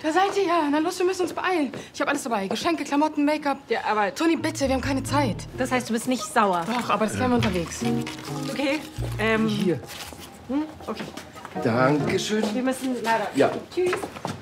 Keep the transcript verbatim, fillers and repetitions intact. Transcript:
Da seid ihr ja. Na los, wir müssen uns beeilen. Ich habe alles dabei. Geschenke, Klamotten, Make-up. Ja, aber... Toni, bitte, wir haben keine Zeit. Das heißt, du bist nicht sauer? Doch, aber das klären wir unterwegs. Okay. Ähm, Hier. hm? Okay. Dankeschön. Wir müssen leider... Ja. Tschüss.